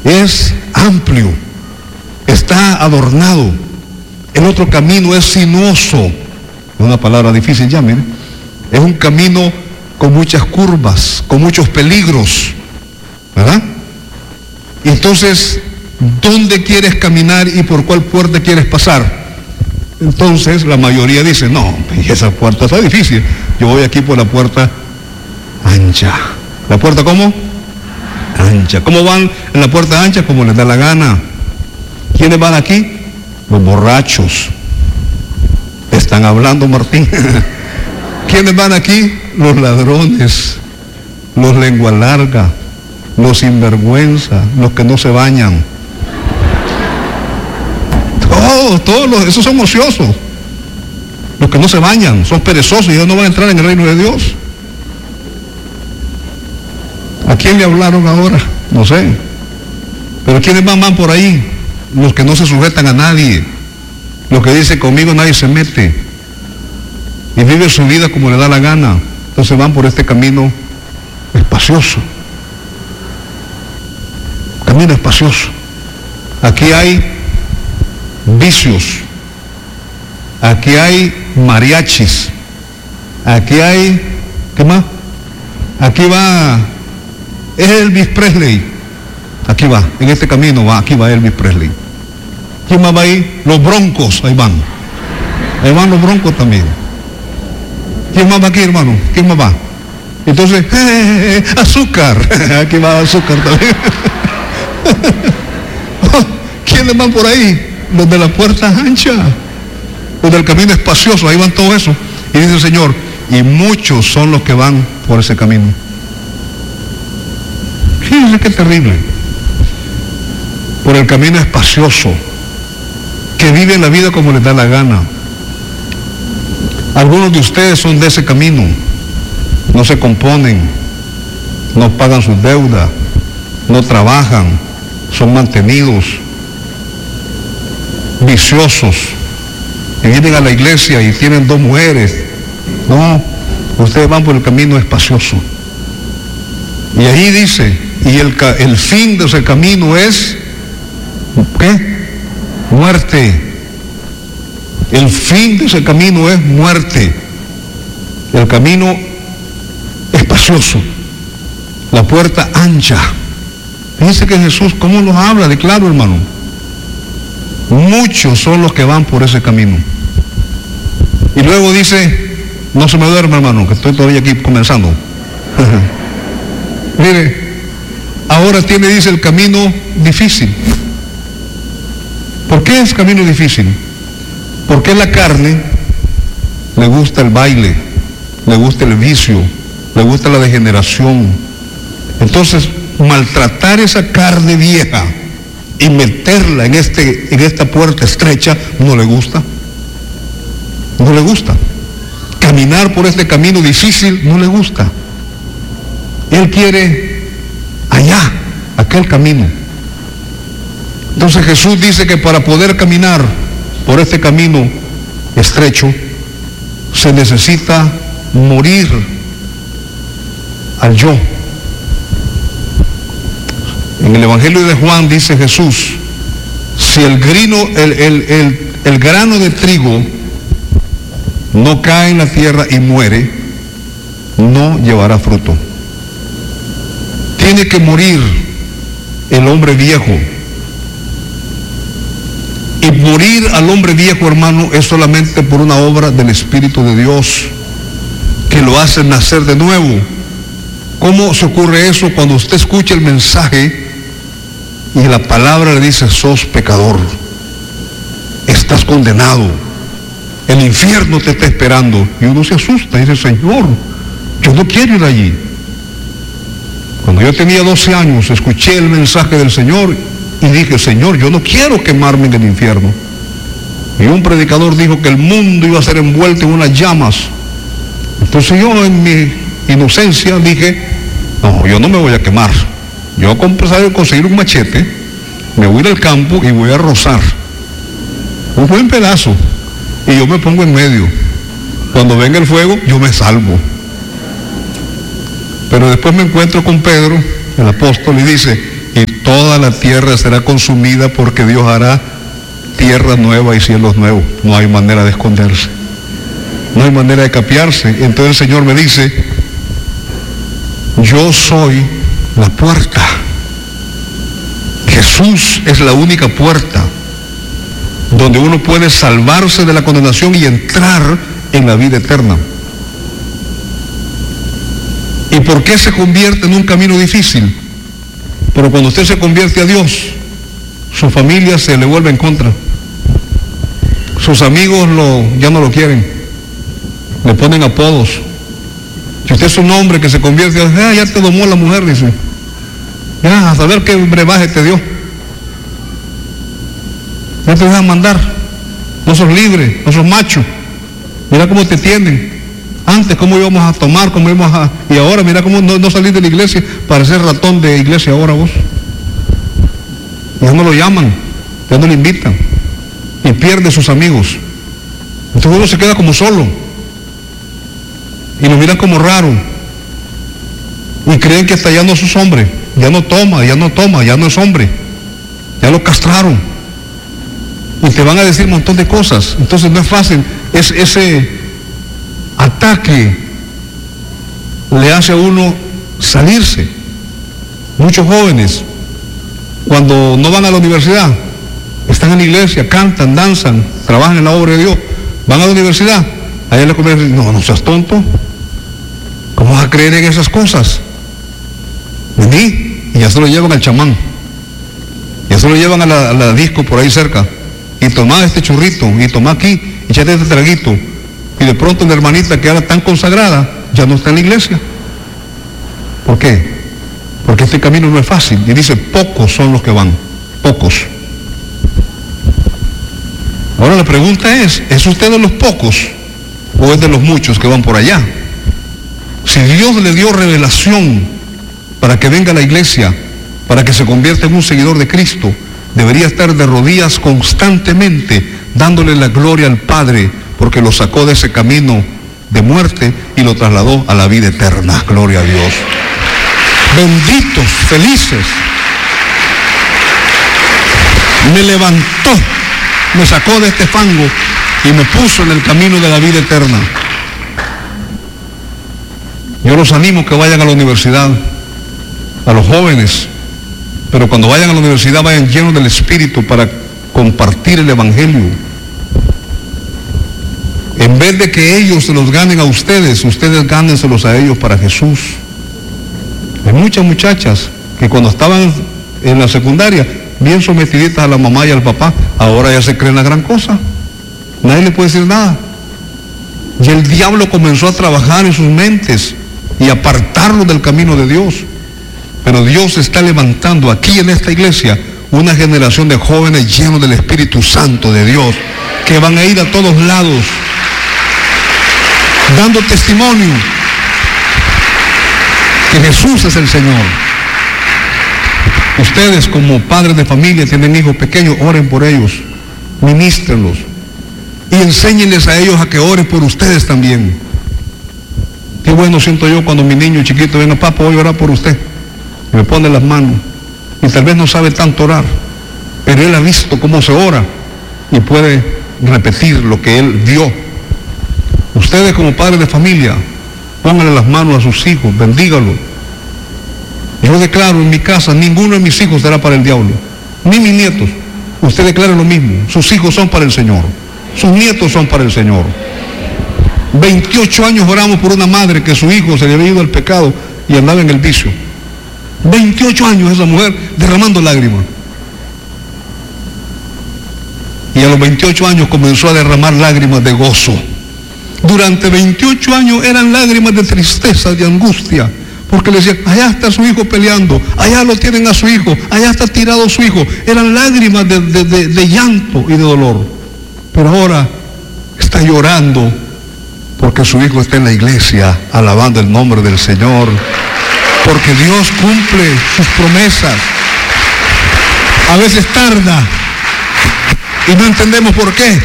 es amplio, está adornado. El otro camino es sinuoso, es una palabra difícil ya, miren. Es un camino con muchas curvas, con muchos peligros, ¿verdad? Y entonces, ¿dónde quieres caminar y por cuál puerta quieres pasar? Entonces la mayoría dice, no, esa puerta está difícil, yo voy aquí por la puerta ancha. ¿La puerta cómo? Ancha. ¿Cómo van en la puerta ancha? Como les da la gana. ¿Quiénes van aquí? Los borrachos. Están hablando, Martín. ¿Quiénes van aquí? Los ladrones, los lengua larga, los sinvergüenza, los que no se bañan. Todos esos son ociosos. Los que no se bañan, son perezosos y ellos no van a entrar en el reino de Dios. ¿A quién le hablaron ahora? No sé. Pero ¿quiénes van por ahí? Los que no se sujetan a nadie. Los que dicen, conmigo nadie se mete. Y vive su vida como le da la gana. Entonces van por este camino espacioso. Camino espacioso. Aquí hay vicios. Aquí hay mariachis. Aquí hay, ¿qué más? Aquí va Elvis Presley. Aquí va, en este camino va, aquí va Elvis Presley. ¿Quién más va ahí? Los Broncos, ahí van. Ahí van los Broncos también. ¿Quién más va aquí, hermano? ¿Quién más va? Entonces, azúcar. Aquí va azúcar también. ¿Quiénes van por ahí? Los de la puerta ancha. Los del camino espacioso, ahí van todos esos. Y dice el Señor, y muchos son los que van por ese camino. Fíjense qué terrible. Por el camino espacioso, que viven la vida como les da la gana. Algunos de ustedes son de ese camino. No se componen, no pagan sus deudas, no trabajan, son mantenidos, viciosos, y vienen a la iglesia y tienen 2 mujeres. No, ustedes van por el camino espacioso. Y ahí dice, y el fin de ese camino es, ¿qué? Muerte. El fin de ese camino es muerte. El camino espacioso, la puerta ancha. Fíjense que Jesús, ¿cómo nos habla de claro, hermano? Muchos son los que van por ese camino. Y luego dice, no se me duerma, hermano, que estoy todavía aquí comenzando. Mire, ahora dice, el camino difícil. ¿Por qué es camino difícil? Porque la carne le gusta el baile, le gusta el vicio, le gusta la degeneración. Entonces, maltratar esa carne vieja y meterla en esta puerta estrecha no le gusta. No le gusta. Caminar por este camino difícil no le gusta. Él quiere allá, aquel camino. Entonces Jesús dice que para poder caminar por este camino estrecho se necesita morir al yo. En el Evangelio de Juan dice Jesús, si el grano de trigo no cae en la tierra y muere, no llevará fruto. Tiene que morir el hombre viejo. Y morir al hombre viejo, hermano, es solamente por una obra del Espíritu de Dios que lo hace nacer de nuevo. ¿Cómo se ocurre eso? Cuando usted escucha el mensaje y la palabra le dice, sos pecador, estás condenado, el infierno te está esperando, y uno se asusta y dice, Señor, yo no quiero ir allí. Cuando yo tenía 12 años escuché el mensaje del Señor y dije, Señor, yo no quiero quemarme en el infierno. Y un predicador dijo que el mundo iba a ser envuelto en unas llamas. Entonces yo en mi inocencia dije, no, yo no me voy a quemar. Yo voy a empezar a conseguir un machete, me voy a ir al campo y voy a rozar un buen pedazo y yo me pongo en medio. Cuando venga el fuego, yo me salvo. Pero después me encuentro con Pedro, el apóstol, y dice, y toda la tierra será consumida porque Dios hará tierra nueva y cielos nuevos. No hay manera de esconderse, no hay manera de capearse. Entonces el Señor me dice, yo soy la puerta. Jesús es la única puerta donde uno puede salvarse de la condenación y entrar en la vida eterna. ¿Y por qué se convierte en un camino difícil? Pero cuando usted se convierte a Dios, su familia se le vuelve en contra. Sus amigos ya no lo quieren. Le ponen apodos. Si usted es un hombre que se convierte, ya te domó la mujer, dice. Ya, a saber qué brebaje te dio. Ya te dejan mandar. No sos libre, no sos macho. Mira cómo te tienen. Antes cómo íbamos a tomar, cómo íbamos a... Y ahora mira cómo no salís de la iglesia para ser ratón de iglesia ahora vos. Ya no lo llaman, ya no le invitan. Y pierde sus amigos. Entonces uno se queda como solo. Y lo miran como raro. Y creen que hasta ya no sos hombre. Ya no toma, ya no es hombre. Ya lo castraron. Y te van a decir un montón de cosas. Entonces no es fácil. Ese ataque le hace a uno salirse. Muchos jóvenes, cuando no van a la universidad, están en la iglesia, cantan, danzan, trabajan en la obra de Dios, van a la universidad, allá le comienzan, no seas tonto, ¿cómo vas a creer en esas cosas? Vení, y ya se lo llevan al chamán, ya se lo llevan a la disco por ahí cerca, y tomá este churrito, y tomá aquí, y echate este traguito, y de pronto la hermanita que era tan consagrada, ya no está en la iglesia. ¿Por qué? Porque este camino no es fácil, y dice, pocos son los que van, pocos. Ahora la pregunta ¿es usted de los pocos o es de los muchos que van por allá? Si Dios le dio revelación para que venga a la iglesia, para que se convierta en un seguidor de Cristo, debería estar de rodillas constantemente dándole la gloria al Padre, porque lo sacó de ese camino de muerte y lo trasladó a la vida eterna. Gloria a Dios. Benditos, felices. Me levantó, me sacó de este fango y me puso en el camino de la vida eterna. Yo los animo que vayan a la universidad, a los jóvenes, pero cuando vayan a la universidad vayan llenos del Espíritu para compartir el Evangelio. En vez de que ellos se los ganen a ustedes, ustedes gánenselos a ellos para Jesús. Hay muchas muchachas que cuando estaban en la secundaria, bien sometiditas a la mamá y al papá, ahora ya se creen la gran cosa. Nadie le puede decir nada. Y el diablo comenzó a trabajar en sus mentes y apartarlos del camino de Dios. Pero Dios está levantando aquí en esta iglesia una generación de jóvenes llenos del Espíritu Santo de Dios, que van a ir a todos lados dando testimonio que Jesús es el Señor. Ustedes como padres de familia tienen hijos pequeños, oren por ellos, ministrenlos y enséñenles a ellos a que oren por ustedes también. Qué bueno siento yo cuando mi niño chiquito venga, papá, voy a orar por usted, y me pone las manos, y tal vez no sabe tanto orar, pero él ha visto cómo se ora y puede repetir lo que él vio. Ustedes como padres de familia, pónganle las manos a sus hijos, bendígalos. Yo declaro en mi casa, ninguno de mis hijos será para el diablo, ni mis nietos. Usted declara lo mismo, sus hijos son para el Señor, sus nietos son para el Señor. 28 años oramos por una madre que su hijo se le había ido al pecado y andaba en el vicio. 28 años esa mujer derramando lágrimas. Y a los 28 años comenzó a derramar lágrimas de gozo. Durante 28 años eran lágrimas de tristeza, de angustia, porque le decían, allá está su hijo peleando, allá lo tienen a su hijo, allá está tirado su hijo. Eran lágrimas de llanto y de dolor. Pero ahora está llorando porque su hijo está en la iglesia alabando el nombre del Señor, porque Dios cumple sus promesas. A veces tarda y no entendemos por qué,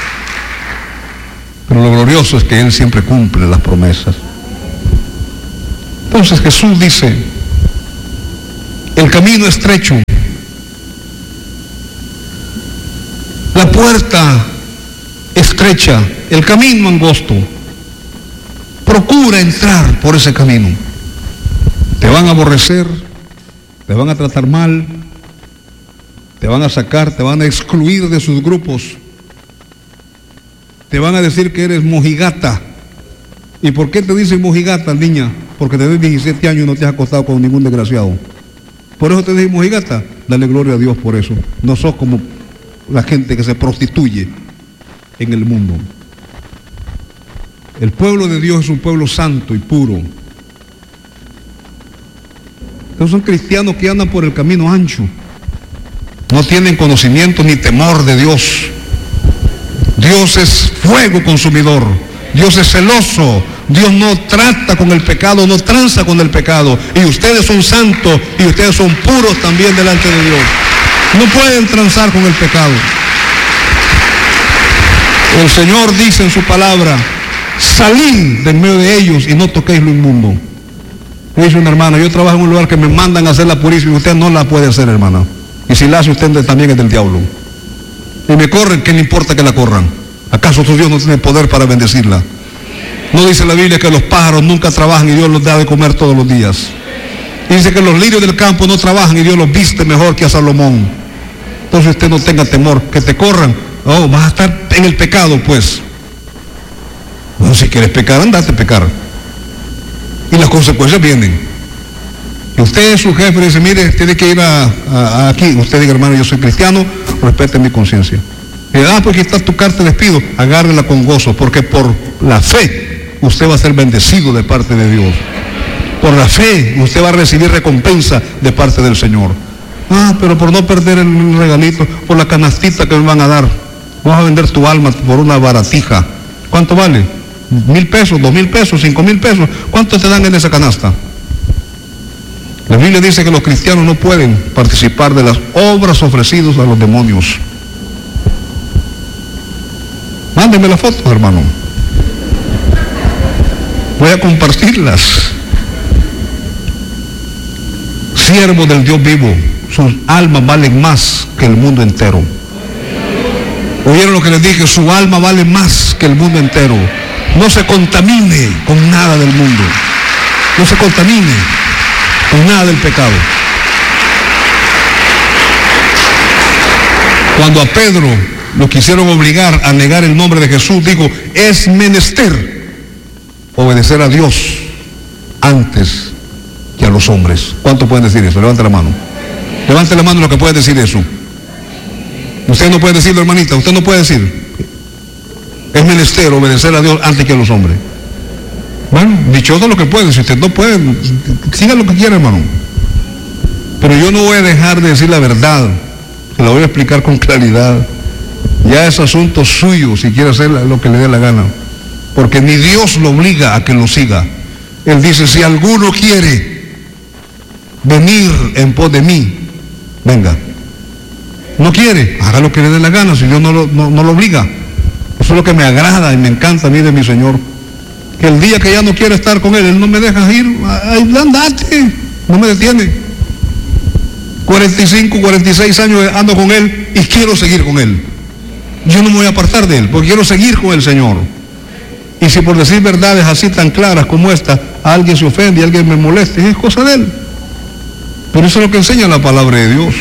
pero lo glorioso es que Él siempre cumple las promesas. Entonces Jesús dice, el camino estrecho La puerta estrecha, el camino angosto. Procura entrar por ese camino. Te van a aborrecer, te van a tratar mal, te van a sacar, te van a excluir de sus grupos. Te van a decir que eres mojigata. ¿Y por qué te dicen mojigata, niña? Porque tenés 17 años y no te has acostado con ningún desgraciado. Por eso te dicen mojigata. Dale gloria a Dios por eso. No sos como la gente que se prostituye en el mundo. El pueblo de Dios es un pueblo santo y puro. Estos son cristianos que andan por el camino ancho. No tienen conocimiento ni temor de Dios. Dios es fuego consumidor. Dios es celoso. Dios no trata con el pecado, no tranza con el pecado. Y ustedes son santos y ustedes son puros también delante de Dios. No pueden transar con el pecado. El Señor dice en su palabra: salid de en medio de ellos y no toquéis lo inmundo. Dice una hermana: yo trabajo en un lugar que me mandan a hacer la purísima y usted no la puede hacer, hermana. Y si la hace usted también es del diablo. Y me corren, ¿qué le importa que la corran? ¿Acaso su Dios no tiene poder para bendecirla? ¿No dice la Biblia que los pájaros nunca trabajan y Dios los da de comer todos los días? Y dice que los lirios del campo no trabajan y Dios los viste mejor que a Salomón. Entonces usted no tenga temor, que te corran. Oh, vas a estar en el pecado, pues. Bueno, si quieres pecar, andate a pecar. Y las consecuencias vienen. Y usted es su jefe y dice: mire, tiene que ir aquí. Usted diga: hermano, yo soy cristiano, respete mi conciencia. Y dice: pues aquí está tu carta de despido. Agárrela con gozo, porque por la fe usted va a ser bendecido de parte de Dios. Por la fe usted va a recibir recompensa de parte del Señor. Pero por no perder el regalito, por la canastita que me van a dar, vas a vender tu alma por una baratija. ¿Cuánto vale? 1,000 pesos, 2,000 pesos, 5,000 pesos. ¿Cuánto te dan en esa canasta? La Biblia dice que los cristianos no pueden participar de las obras ofrecidas a los demonios. Mándenme las fotos, hermano. Voy a compartirlas. Siervos del Dios vivo, sus almas valen más que el mundo entero. ¿Oyeron lo que les dije? Su alma vale más que el mundo entero. No se contamine con nada del mundo. No se contamine con nada del pecado. Cuando a Pedro lo quisieron obligar a negar el nombre de Jesús, dijo: es menester obedecer a Dios antes que a los hombres. ¿Cuántos pueden decir eso? Levante la mano. Levante la mano los que pueden decir eso. Usted no puede decirlo, hermanita. Usted no puede decir: es menester obedecer a Dios antes que a los hombres. Bueno, dichoso lo que puede. Si usted no puede, siga lo que quiera, hermano. Pero yo no voy a dejar de decir la verdad. Se la voy a explicar con claridad. Ya es asunto suyo si quiere hacer lo que le dé la gana. Porque ni Dios lo obliga a que lo siga. Él dice: si alguno quiere venir en pos de mí, venga. No quiere, haga lo que le dé la gana, si Dios no lo obliga. Eso es lo que me agrada y me encanta a mí de mi Señor. Que el día que ya no quiero estar con Él no me deja ir, andate, no me detiene. 45, 46 años ando con Él y quiero seguir con Él. Yo no me voy a apartar de Él, porque quiero seguir con el Señor. Y si por decir verdades así tan claras como esta, alguien se ofende y alguien me moleste, es cosa de Él. Pero eso es lo que enseña la palabra de Dios.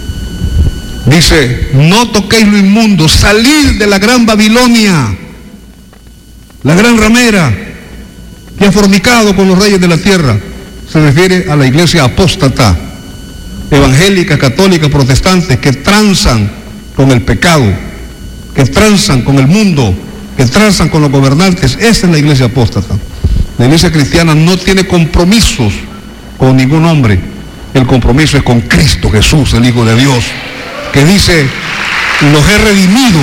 Dice: no toquéis lo inmundo, salid de la gran Babilonia, la gran ramera que ha fornicado con los reyes de la tierra. Se refiere a la iglesia apóstata, evangélica, católica, protestante, que tranzan con el pecado, que tranzan con el mundo, que tranzan con los gobernantes. Esa es la iglesia apóstata. La iglesia cristiana no tiene compromisos con ningún hombre. El compromiso es con Cristo Jesús, el Hijo de Dios, que dice: los he redimido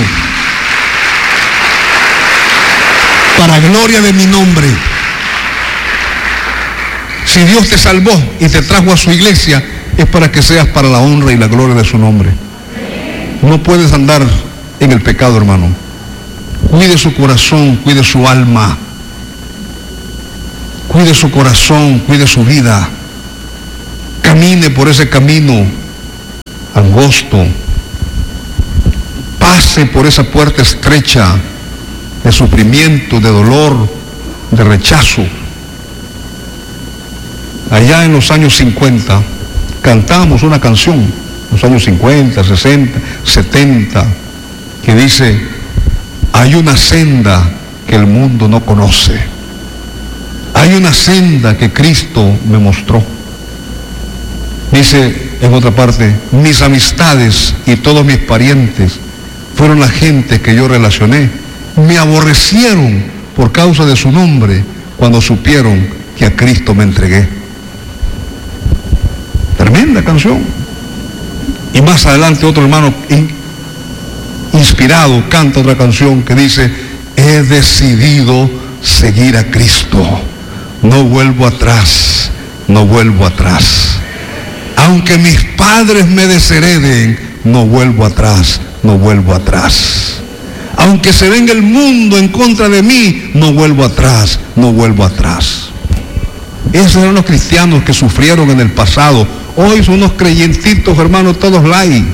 para gloria de mi nombre. Si Dios te salvó y te trajo a su iglesia, es para que seas para la honra y la gloria de su nombre. No puedes andar en el pecado, hermano. Cuide su corazón, cuide su alma, cuide su corazón, cuide su vida. Camine por ese camino angosto. pase por esa puerta estrecha de sufrimiento, de dolor, de rechazo. Allá en los años 50 cantamos una canción, los años 50, 60, 70, que dice: hay una senda que el mundo no conoce, hay una senda que Cristo me mostró. Dice en otra parte: mis amistades y todos mis parientes fueron la gente que yo relacioné, me aborrecieron por causa de su nombre cuando supieron que a Cristo me entregué. Tremenda canción. Y más adelante otro hermano inspirado canta otra canción que dice: he decidido seguir a Cristo, no vuelvo atrás, no vuelvo atrás. Aunque mis padres me deshereden, no vuelvo atrás, no vuelvo atrás. Aunque se venga el mundo en contra de mí, no vuelvo atrás, no vuelvo atrás. Esos eran los cristianos que sufrieron en el pasado. Hoy son unos creyentitos, hermanos, todos light.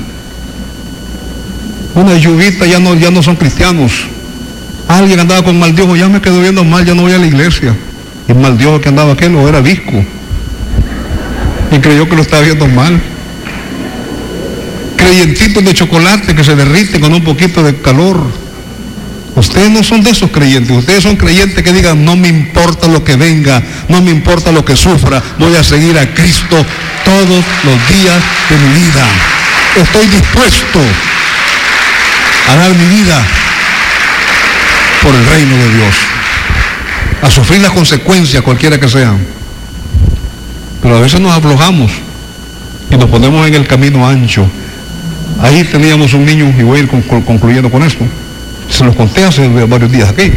Una lluvita, ya no son cristianos. Alguien andaba con mal Dios, ya me quedo viendo mal, ya no voy a la iglesia. Y mal Dios que andaba aquel, o era visco. Y creyó que lo estaba viendo mal. Creyentitos de chocolate que se derriten con un poquito de calor. Ustedes no son de esos creyentes. Ustedes son creyentes que digan: no me importa lo que venga, no me importa lo que sufra, voy a seguir a Cristo todos los días de mi vida. Estoy dispuesto a dar mi vida por el reino de Dios, a sufrir las consecuencias cualquiera que sean. Pero a veces nos aflojamos y nos ponemos en el camino ancho. Ahí teníamos un niño, y voy a ir concluyendo con esto. Se los conté hace varios días aquí.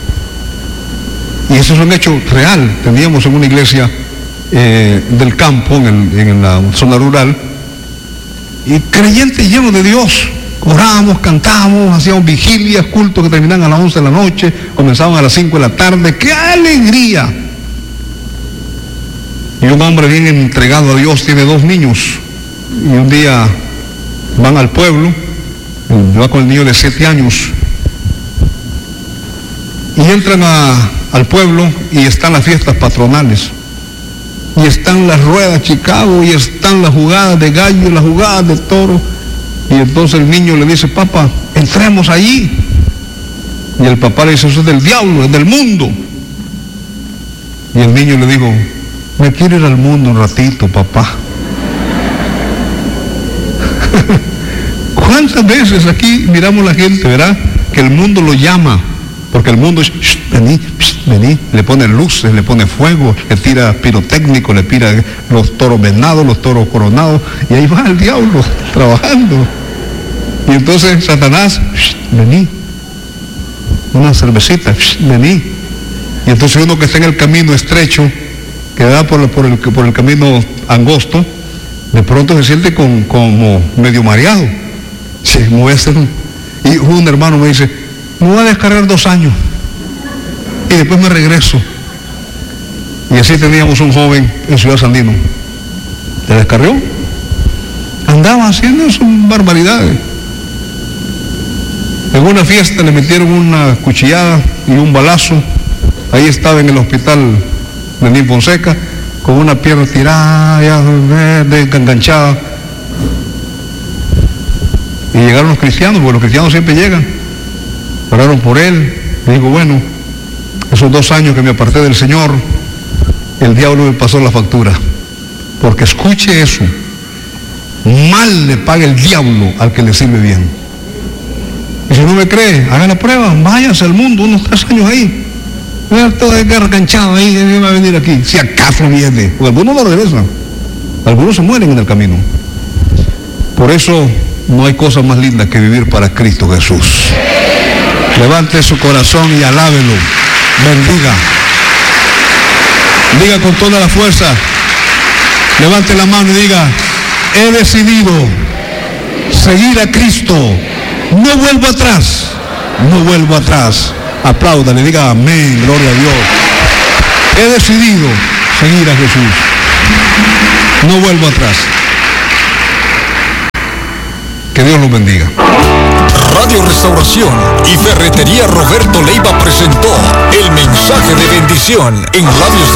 Y ese es un hecho real. Teníamos en una iglesia del campo, en la zona rural, y creyentes llenos de Dios. Orábamos, cantábamos, hacíamos vigilias, cultos que terminaban a las 11 de la noche, comenzaban a las 5 de la tarde. ¡Qué alegría! Y un hombre bien entregado a Dios tiene 2 niños. Y un día van al pueblo, va con el niño de 7 años, y entran al pueblo y están las fiestas patronales, y están las ruedas Chicago, y están las jugadas de gallo, las jugadas de toro. Y entonces el niño le dice: papá, entremos allí. Y el papá le dice: eso es del diablo, es del mundo. Y el niño le dijo: me quiero ir al mundo un ratito, papá. ¿Cuántas veces aquí miramos la gente, verdad? Que el mundo lo llama, porque el mundo es: vení, vení, le pone luces, le pone fuego, le tira pirotécnico, le tira los toros venados, los toros coronados, y ahí va el diablo trabajando. Y entonces Satanás: vení, una cervecita, vení. Y entonces uno que está en el camino estrecho, que da por el camino angosto, de pronto se siente como medio mareado. Sí, me voy a hacer y un hermano me dice: me voy a descargar 2 años y después me regreso. Y así teníamos un joven en Ciudad Sandino. Se descarrió, andaba haciendo sus barbaridades. En una fiesta le metieron una cuchillada y un balazo. Ahí estaba en el hospital de Nin Fonseca, con una pierna tirada, ya enganchada. Y llegaron los cristianos, porque los cristianos siempre llegan. Oraron por él. Y digo: bueno, esos 2 años que me aparté del Señor, el diablo me pasó la factura. Porque escuche eso: mal le paga el diablo al que le sirve bien. Y si no me cree, haga la prueba, váyase al mundo unos 3 años ahí. Todo enganchado ahí, va a venir aquí, si acaso viene. Porque algunos no regresan, algunos se mueren en el camino. Por eso no hay cosa más linda que vivir para Cristo Jesús. Levante su corazón y alábelo, bendiga. Diga con toda la fuerza, levante la mano y diga: he decidido seguir a Cristo, no vuelvo atrás, no vuelvo atrás. Apláudale, diga amén, gloria a Dios. He decidido seguir a Jesús, no vuelvo atrás. Que Dios los bendiga. Radio Restauración y Ferretería Roberto Leiva presentó el mensaje de bendición en labios